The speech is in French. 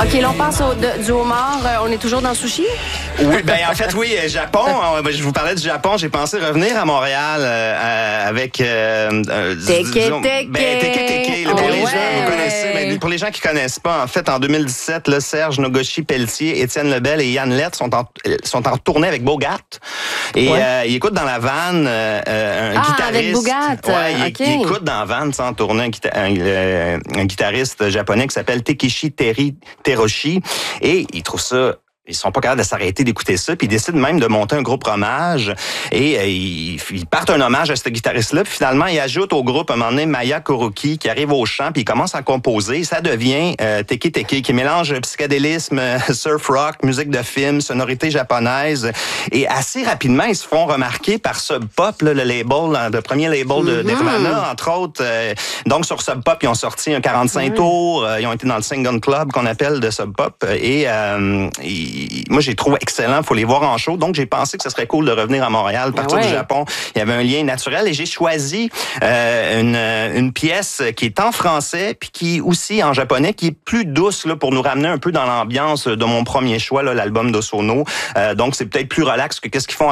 OK, là, on passe du homard. On est toujours dans le sushi? Oui, en fait, oui, Japon. Je vous parlais du Japon. J'ai pensé revenir à Montréal avec... Teke. Teke. Pour les gens, vous connaissez, mais pour les gens qui connaissent pas, en fait, en 2017, là, Serge Nogoshi-Pelletier, Étienne Lebel et Yann Lett sont en tournée avec Bogart. Et ils écoutent dans la vanne un guitariste. Avec Bogart. Il écoute dans la vanne, en tournée, un guitariste japonais qui s'appelle Takeshi Teroshi. Et il trouve ça... Ils sont pas capables de s'arrêter d'écouter ça, puis ils décident même de monter un groupe hommage. Et ils partent un hommage à ce guitariste-là, puis finalement, ils ajoutent au groupe, à un moment donné, Maya Kuroki, qui arrive au chant, puis ils commencent à composer. Ça devient Teke, qui mélange psychédélisme, surf rock, musique de film, sonorité japonaise. Et assez rapidement, ils se font remarquer par Sub Pop, là, le premier label de Nirvana, entre autres. Donc, sur Sub Pop, ils ont sorti un 45 tours. Ils ont été dans le Sing Gun Club, qu'on appelle de Sub Pop. Et moi, j'ai trouvé excellent. Il faut les voir en show. Donc, j'ai pensé que ce serait cool de revenir à Montréal, partir du Japon. Il y avait un lien naturel et j'ai choisi une pièce qui est en français puis qui aussi en japonais, qui est plus douce là, pour nous ramener un peu dans l'ambiance de mon premier choix, là, l'album d'Osono. Donc, c'est peut-être plus relax que qu'est-ce qu'ils font